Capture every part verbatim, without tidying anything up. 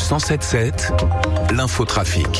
cent sept sept, l'infotrafic.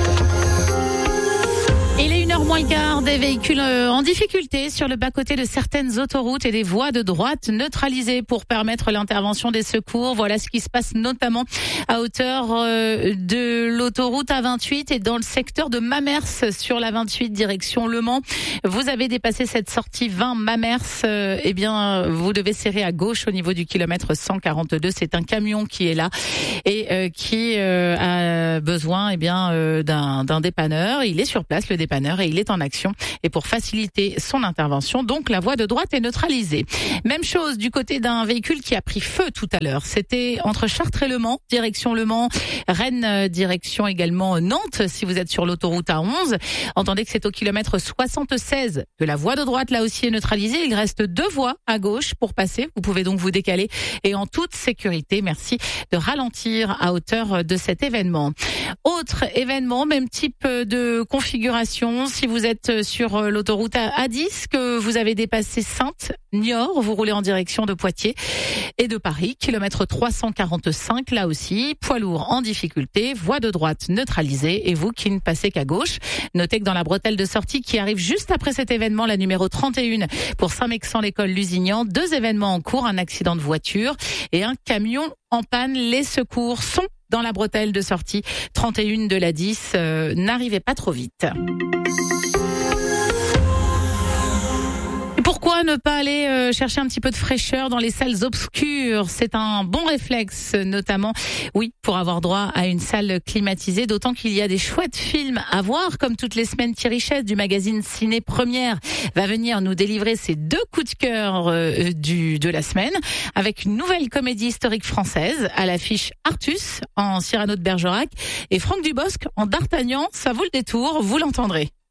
Il est une heure moins quart, des véhicules en difficulté sur le bas-côté de certaines autoroutes et des voies de droite neutralisées pour permettre l'intervention des secours. Voilà ce qui se passe notamment à hauteur de l'autoroute A vingt-huit et dans le secteur de Mamers sur la vingt-huit direction Le Mans. Vous avez dépassé cette sortie vingt Mamers, eh bien vous devez serrer à gauche au niveau du kilomètre cent quarante-deux. C'est un camion qui est là et euh, qui euh, a besoin eh bien euh, d'un, d'un dépanneur. Il est sur place, le dépanneur, et il est en action. Et pour faciliter son intervention, donc la voie de droite est neutralisée. Même chose du côté d'un véhicule qui a pris feu tout à l'heure. C'était entre Chartres et Le Mans, direction Le Mans, Rennes, direction également Nantes. Si vous êtes sur l'autoroute A onze, entendez que c'est au kilomètre soixante-seize que la voie de droite là aussi est neutralisée. Il reste deux voies à gauche pour passer. Vous pouvez donc vous décaler et en toute sécurité. Merci de ralentir à hauteur de cet événement. Autre événement, même type de configuration. Si vous êtes sur l'autoroute A dix, que vous avez dépassé Saintes-Niort, vous roulez en direction de Poitiers et de Paris, kilomètre trois cent quarante-cinq, là aussi, poids lourd en difficulté, voie de droite neutralisée et vous qui ne passez qu'à gauche. Notez que dans la bretelle de sortie qui arrive juste après cet événement, la numéro trente et un pour Saint-Mexan-l'École Lusignan, deux événements en cours, un accident de voiture et un camion en panne. Les secours sont dans la bretelle de sortie trente et un de l'A dix. Euh, n'arrivez pas trop vite. Pourquoi ne pas aller euh, chercher un petit peu de fraîcheur dans les salles obscures? C'est un bon réflexe, notamment, oui, pour avoir droit à une salle climatisée, d'autant qu'il y a des chouettes films à voir, comme toutes les semaines. Thierry Chess du magazine Ciné Première va venir nous délivrer ses deux coups de cœur euh, du de la semaine, avec une nouvelle comédie historique française à l'affiche, Artus en Cyrano de Bergerac et Franck Dubosc en D'Artagnan. Ça vaut le détour, vous l'entendrez.